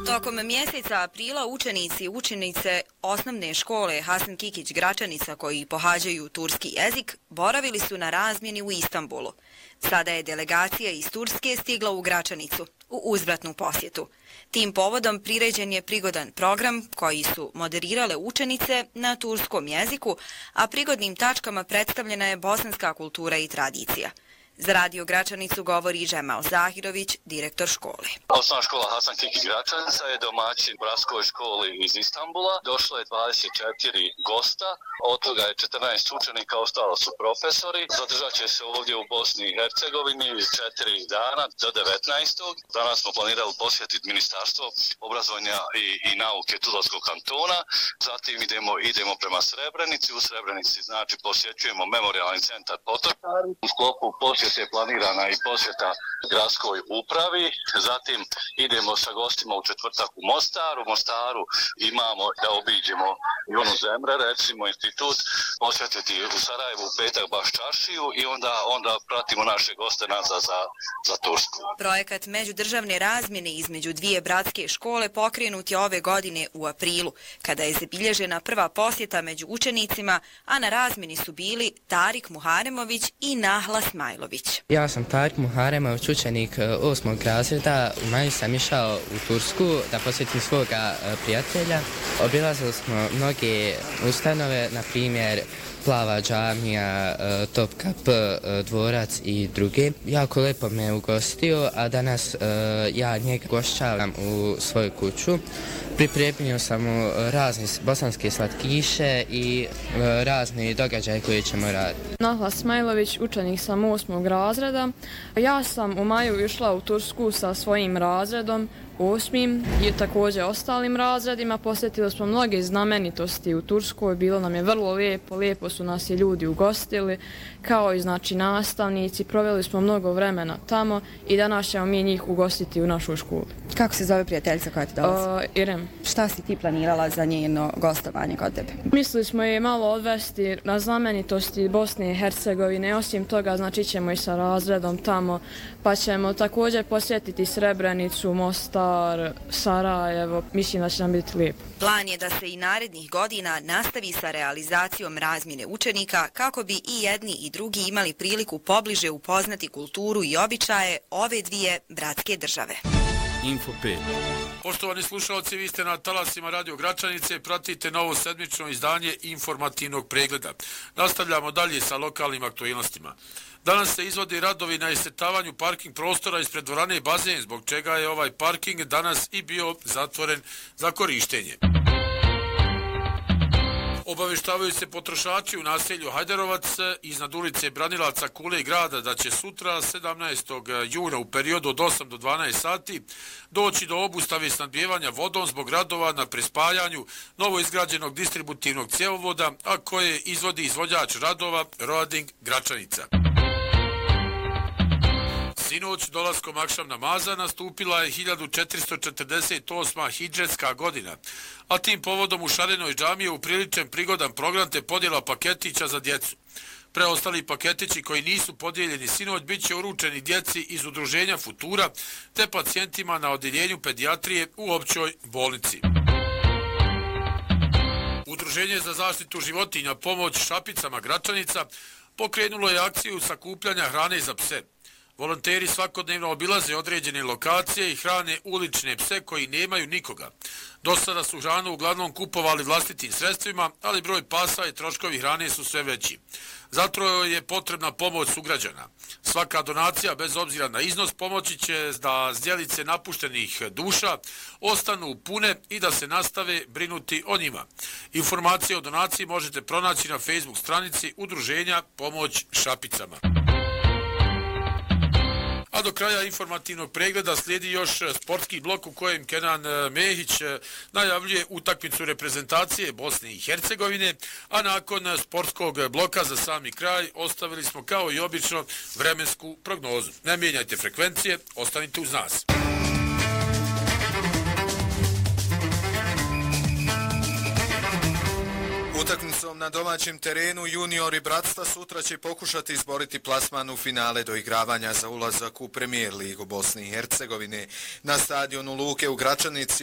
Tokom mjeseca aprila učenici i učenice osnovne škole Hasan Kikić Gračanica koji pohađaju turski jezik boravili su na razmjeni u Istanbulu. Sada je delegacija iz Turske stigla u Gračanicu u uzvratnu posjetu. Tim povodom priređen je prigodan program koji su moderirale učenice na turskom jeziku, a prigodnim tačkama predstavljena je bosanska kultura i tradicija. Za Radio Gračanicu govori Džemal Zahirović, direktor škole. Osnovna škola Hasan Kikić Gračanica je domaćin bratskoj školi iz Istanbula. Došlo je 24 gosta, od toga je 14 učenika, ostalo su profesori. Zadržat će se ovdje u Bosni i Hercegovini 4 dana do 19. Danas smo planirali posjetiti Ministarstvo obrazovanja i nauke Tuzlanskog kantona. Zatim idemo prema Srebrenici. U Srebrenici znači posjećujemo memorijalni centar Potočari. U sklopu posjete je planirana i posjeta gradskoj upravi. Zatim idemo sa gostima u četvrtak u Mostaru. U Mostaru imamo da obiđemo Ivanu Zemre, recimo institut, posjetiti u Sarajevu u petak baš čaršiju i onda pratimo naše goste nazad za Tursku. Projekat međudržavne razmjene između dvije bratske škole pokrenut je ove godine u aprilu, kada je zabilježena prva posjeta među učenicima, a na razmjeni su bili Tarik Muharemović i Nahla Smajlović. Ja sam Tarik Muharemović, učenik 8. razreda. U maju sam išao u Tursku da posjetim svoga prijatelja. Obilazili smo mnoge ustanove, na primjer Plava džamija, Topka P, dvorac i druge. Jako lepo me ugostio, a danas ja njega gošćavam u svoju kuću. Pripremio sam mu razne bosanske slatkiše i razne događaje koje ćemo raditi. Nahla Smajlović, učenik sam 8. razreda. Ja sam u maju išla u Tursku sa svojim razredom, 8. i također ostalim razredima. Posjetili smo mnoge znamenitosti u Turskoj, bilo nam je vrlo lijepo su nas i ljudi ugostili, kao i znači nastavnici, proveli smo mnogo vremena tamo i danas ćemo mi njih ugostiti u našoj školi. Kako se zove prijateljica koja ti dolazi? Irem. Šta si ti planirala za njeno gostovanje kod tebe? Mislili smo je malo odvesti na znamenitosti Bosne i Hercegovine, osim toga znači ćemo i sa razredom tamo, pa ćemo također posjetiti Srebrenicu, Mostar, Sarajevo, mislim da će nam biti lijepo. Plan je da se i narednih godina nastavi sa realizacijom razmjene učenika kako bi i jedni i drugi imali priliku pobliže upoznati kulturu i običaje ove dvije bratske države. Info 5. Poštovani slušalci, vi ste na talasima Radio Gračanice, pratite novo sedmično izdanje informativnog pregleda. Nastavljamo dalje sa lokalnim aktualnostima. Danas se izvode radovi na iscrtavanju parking prostora ispred dvorane Bazen, zbog čega je ovaj parking danas i bio zatvoren za korištenje. Obaveštavaju se potrošači u naselju Hajdarovac iznad ulice Branilaca Kule grada da će sutra 17. juna u periodu od 8 do 12 sati doći do obustave snabdijevanja vodom zbog radova na prespajanju novoizgrađenog distributivnog cjevovoda, a koje izvodi izvođač radova Roading Gračanica. Sinoć dolaskom akšam namaza nastupila je 1448. hidžetska godina, a tim povodom u Šarenoj džamiji je upriličen prigodan program te podjela paketića za djecu. Preostali paketići koji nisu podijeljeni sinoć bit će uručeni djeci iz udruženja Futura te pacijentima na odjeljenju pedijatrije u općoj bolnici. Udruženje za zaštitu životinja Pomoć Šapicama Gračanica pokrenulo je akciju sakupljanja hrane za pse. Volonteri svakodnevno obilaze određene lokacije i hrane ulične pse koji nemaju nikoga. Do sada su hranu uglavnom kupovali vlastitim sredstvima, ali broj pasa i troškovi hrane su sve veći. Zato je potrebna pomoć sugrađana. Svaka donacija, bez obzira na iznos, pomoći će da zdjelice napuštenih duša ostanu pune i da se nastave brinuti o njima. Informacije o donaciji možete pronaći na Facebook stranici Udruženja Pomoć Šapicama. A do kraja informativnog pregleda slijedi još sportski blok u kojem Kenan Mehić najavljuje utakmicu reprezentacije Bosne i Hercegovine, a nakon sportskog bloka za sami kraj ostavili smo kao i obično vremensku prognozu. Ne mijenjajte frekvencije, ostanite uz nas. Utakmicom na domaćem terenu juniori bratstva sutra će pokušati izboriti plasman u finale doigravanja za ulazak u Premier ligu Bosne i Hercegovine. Na stadionu Luke u Gračanici